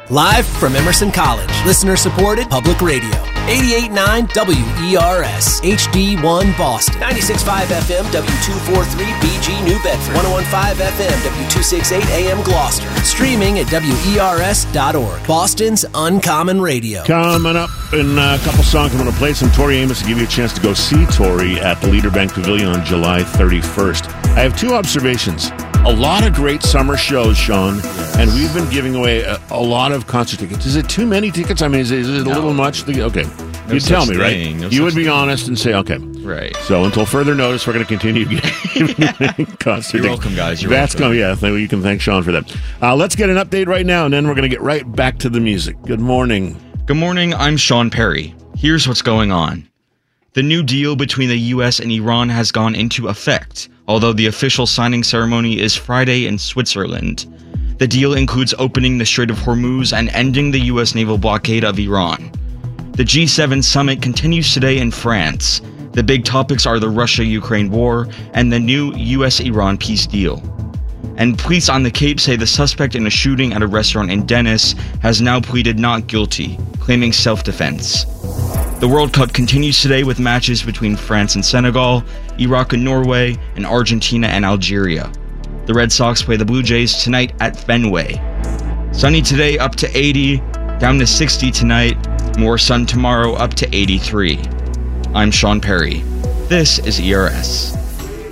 Live from Emerson College, listener-supported public radio. 88.9 WERS, HD1 Boston. 96.5 FM, W243 BG New Bedford. 101.5 FM, W268 AM Gloucester. Streaming at WERS.org. Boston's Uncommon Radio. Coming up in a couple songs, I'm going to play some Tori Amos to give you a chance to go see Tori at the Leader Bank Pavilion on July 31st. I have two observations. A lot of great summer shows, Sean, and we've been giving away a lot of concert tickets. Is it too many tickets? I mean, is it a little much? Okay. You tell me, right? You would be honest and say, okay. Right. So until further notice, we're going to continue giving concert tickets. You're welcome, guys. That's welcome. Yeah, you can thank Sean for that. Let's get an update right now, and then we're going to get right back to the music. Good morning. Good morning. I'm Sean Perry. Here's what's going on. The new deal between the U.S. and Iran has gone into effect, although the official signing ceremony is Friday in Switzerland. The deal includes opening the Strait of Hormuz and ending the U.S. naval blockade of Iran. The G7 summit continues today in France. The big topics are the Russia-Ukraine war and the new U.S.-Iran peace deal. And police on the Cape say the suspect in a shooting at a restaurant in Dennis has now pleaded not guilty, claiming self-defense. The World Cup continues today with matches between France and Senegal, Iraq and Norway, and Argentina and Algeria. The Red Sox play the Blue Jays tonight at Fenway. Sunny today up to 80, down to 60 tonight, more sun tomorrow up to 83. I'm Sean Perry. This is ERS.